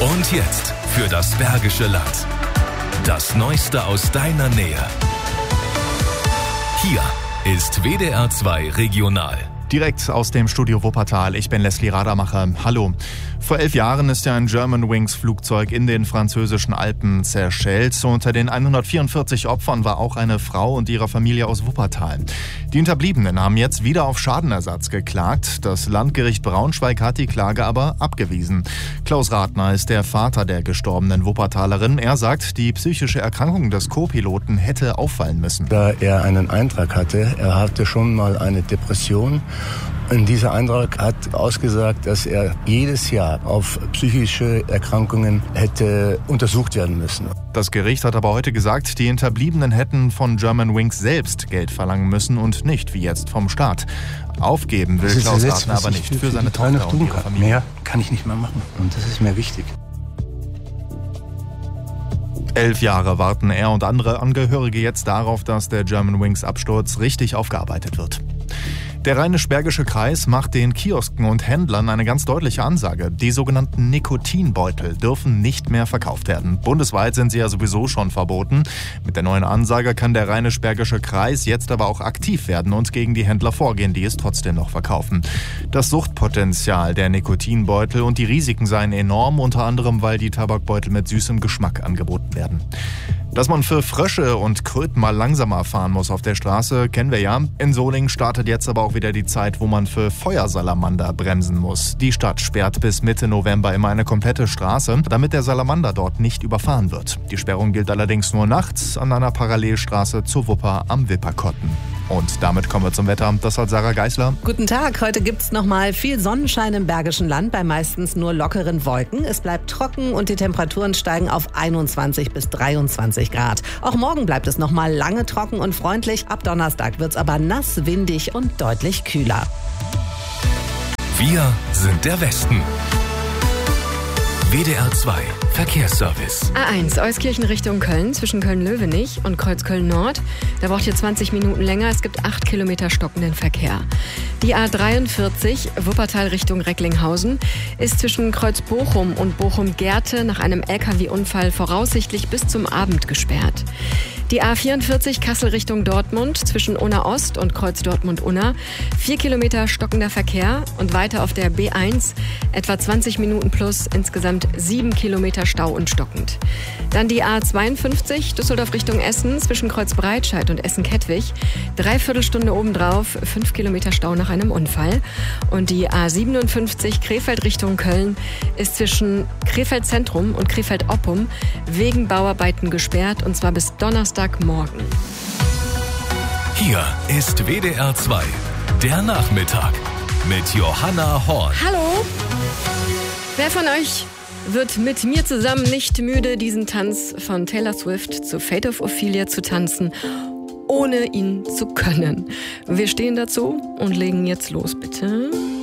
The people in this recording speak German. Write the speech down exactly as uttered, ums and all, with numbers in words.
Und jetzt für das Bergische Land. Das Neueste aus deiner Nähe. Hier ist W D R zwei Regional. Direkt aus dem Studio Wuppertal. Ich bin Leslie Radermacher. Hallo. Vor elf Jahren ist ja ein Germanwings-Flugzeug in den französischen Alpen zerschellt. Unter den hundertvierundvierzig Opfern war auch eine Frau und ihre Familie aus Wuppertal. Die Hinterbliebenen haben jetzt wieder auf Schadenersatz geklagt. Das Landgericht Braunschweig hat die Klage aber abgewiesen. Klaus Rathner ist der Vater der gestorbenen Wuppertalerin. Er sagt, die psychische Erkrankung des Co-Piloten hätte auffallen müssen. Da er einen Eintrag hatte, er hatte schon mal eine Depression. Und dieser Eintrag hat ausgesagt, dass er jedes Jahr auf psychische Erkrankungen hätte untersucht werden müssen. Das Gericht hat aber heute gesagt, die Hinterbliebenen hätten von Germanwings selbst Geld verlangen müssen und nicht wie jetzt vom Staat. Aufgeben will Klaus Rathner aber nicht für seine Tochter und ihre Familie. Mehr kann ich nicht mehr machen und das ist mir wichtig. Elf Jahre warten er und andere Angehörige jetzt darauf, dass der Germanwings-Absturz richtig aufgearbeitet wird. Der Rheinisch-Bergische Kreis macht den Kiosken und Händlern eine ganz deutliche Ansage. Die sogenannten Nikotinbeutel dürfen nicht mehr verkauft werden. Bundesweit sind sie ja sowieso schon verboten. Mit der neuen Ansage kann der Rheinisch-Bergische Kreis jetzt aber auch aktiv werden und gegen die Händler vorgehen, die es trotzdem noch verkaufen. Das Suchtpotenzial der Nikotinbeutel und die Risiken seien enorm, unter anderem, weil die Tabakbeutel mit süßem Geschmack angeboten werden. Dass man für Frösche und Kröten mal langsamer fahren muss auf der Straße, kennen wir ja. In Solingen startet jetzt aber auch wieder die Zeit, wo man für Feuersalamander bremsen muss. Die Stadt sperrt bis Mitte November immer eine komplette Straße, damit der Salamander dort nicht überfahren wird. Die Sperrung gilt allerdings nur nachts an einer Parallelstraße zur Wupper am Wipperkotten. Und damit kommen wir zum Wetter. Das hat Sarah Geisler. Guten Tag. Heute gibt's noch mal viel Sonnenschein im Bergischen Land, bei meistens nur lockeren Wolken. Es bleibt trocken und die Temperaturen steigen auf einundzwanzig bis dreiundzwanzig Grad. Auch morgen bleibt es noch mal lange trocken und freundlich. Ab Donnerstag wird's aber nass, windig und deutlich kühler. Wir sind der Westen. W D R zwei Verkehrsservice. A eins, Euskirchen Richtung Köln, zwischen Köln-Löwenich und Kreuzköln-Nord. Da braucht ihr zwanzig Minuten länger. Es gibt acht Kilometer stockenden Verkehr. Die A dreiundvierzig, Wuppertal Richtung Recklinghausen, ist zwischen Kreuz-Bochum und Bochum-Gerte nach einem L K W-Unfall voraussichtlich bis zum Abend gesperrt. Die A vierundvierzig, Kassel Richtung Dortmund, zwischen Unna Ost und Kreuz Dortmund-Unna. Vier Kilometer stockender Verkehr und weiter auf der B eins, etwa zwanzig Minuten plus, insgesamt sieben Kilometer Stau und stockend. Dann die A zweiundfünfzig, Düsseldorf Richtung Essen, zwischen Kreuz Breitscheid und Essen-Kettwig. Dreiviertel Stunde obendrauf, fünf Kilometer Stau nach einem Unfall. Und die A siebenundfünfzig, Krefeld Richtung Köln, ist zwischen Krefeld Zentrum und Krefeld Oppum wegen Bauarbeiten gesperrt, und zwar bis Donnerstagmorgen. Hier ist W D R zwei, der Nachmittag mit Johanna Horn. Hallo! Wer von euch wird mit mir zusammen nicht müde, diesen Tanz von Taylor Swift zu Fate of Ophelia zu tanzen, ohne ihn zu können? Wir stehen dazu und legen jetzt los, bitte.